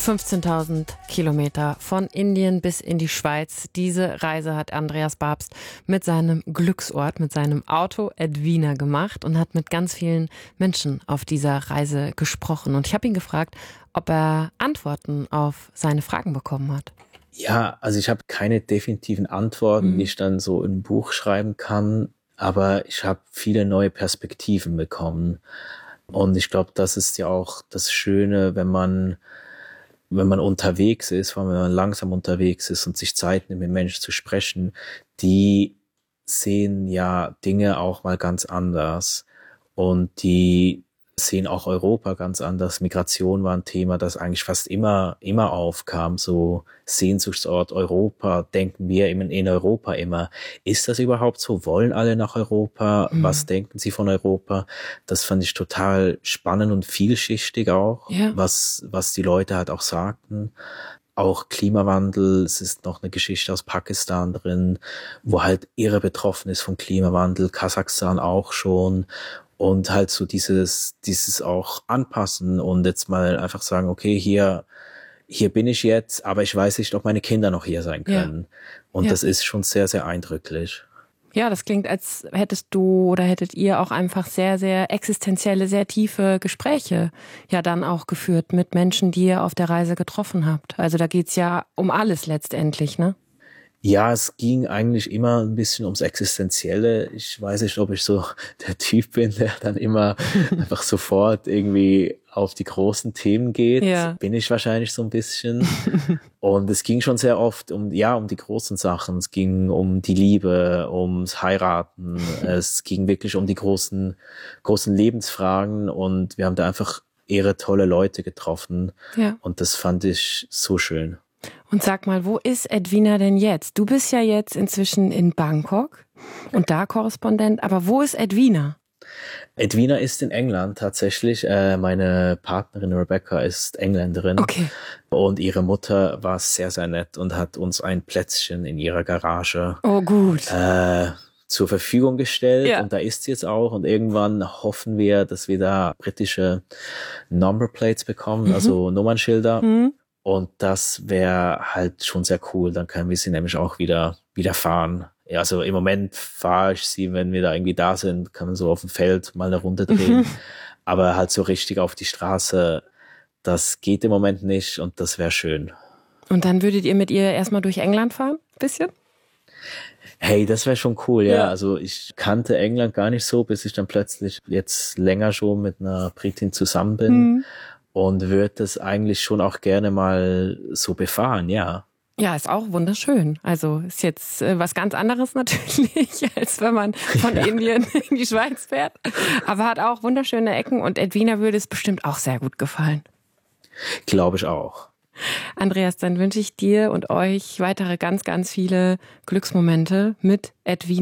15.000 Kilometer von Indien bis in die Schweiz. Diese Reise hat Andreas Babst mit seinem Glücksort, mit seinem Auto Edwina gemacht und hat mit ganz vielen Menschen auf dieser Reise gesprochen. Und ich habe ihn gefragt, ob er Antworten auf seine Fragen bekommen hat. Ja, also ich habe keine definitiven Antworten, die ich dann so in ein Buch schreiben kann, aber ich habe viele neue Perspektiven bekommen. Und ich glaube, das ist ja auch das Schöne, wenn man unterwegs ist, vor allem wenn man langsam unterwegs ist und sich Zeit nimmt, mit Menschen zu sprechen, die sehen ja Dinge auch mal ganz anders und die sehen auch Europa ganz anders. Migration war ein Thema, das eigentlich fast immer aufkam, so Sehnsuchtsort Europa, denken wir in Europa immer. Ist das überhaupt so? Wollen alle nach Europa? Was denken sie von Europa? Das fand ich total spannend und vielschichtig auch, was die Leute halt auch sagten. Auch Klimawandel, es ist noch eine Geschichte aus Pakistan drin, wo halt irre betroffen ist vom Klimawandel, Kasachstan auch schon. Und halt so dieses auch anpassen und jetzt mal einfach sagen, okay, hier bin ich jetzt, aber ich weiß nicht, ob meine Kinder noch hier sein können. Und das ist schon sehr, sehr eindrücklich. Ja, das klingt, als hättest du oder hättet ihr auch einfach sehr, sehr existenzielle, sehr tiefe Gespräche ja dann auch geführt mit Menschen, die ihr auf der Reise getroffen habt. Also da geht's ja um alles letztendlich, ne? Ja, es ging eigentlich immer ein bisschen ums Existenzielle. Ich weiß nicht, ob ich so der Typ bin, der dann immer einfach sofort irgendwie auf die großen Themen geht. Ja. Bin ich wahrscheinlich so ein bisschen. Und es ging schon sehr oft um die großen Sachen. Es ging um die Liebe, ums Heiraten. Es ging wirklich um die großen Lebensfragen. Und wir haben da einfach irre tolle Leute getroffen. Ja. Und das fand ich so schön. Und sag mal, wo ist Edwina denn jetzt? Du bist ja jetzt inzwischen in Bangkok und da Korrespondent, aber wo ist Edwina? Edwina ist in England tatsächlich. Meine Partnerin Rebecca ist Engländerin. Okay. Und ihre Mutter war sehr, sehr nett und hat uns ein Plätzchen in ihrer Garage zur Verfügung gestellt. Ja. Und da ist sie jetzt auch. Und irgendwann hoffen wir, dass wir da britische Numberplates bekommen, also Nummernschilder. Und das wäre halt schon sehr cool. Dann können wir sie nämlich auch wieder fahren. Ja, also im Moment fahre ich sie, wenn wir da irgendwie da sind, kann man so auf dem Feld mal eine Runde drehen. Aber halt so richtig auf die Straße, das geht im Moment nicht und das wäre schön. Und dann würdet ihr mit ihr erstmal durch England fahren? Bisschen? Hey, das wäre schon cool, ja. Also ich kannte England gar nicht so, bis ich dann plötzlich jetzt länger schon mit einer Britin zusammen bin. Und würde das eigentlich schon auch gerne mal so befahren, ja. Ja, ist auch wunderschön. Also ist jetzt was ganz anderes natürlich, als wenn man von Indien in die Schweiz fährt. Aber hat auch wunderschöne Ecken und Edwina würde es bestimmt auch sehr gut gefallen. Glaube ich auch. Andreas, dann wünsche ich dir und euch weitere ganz, ganz viele Glücksmomente mit Edwina.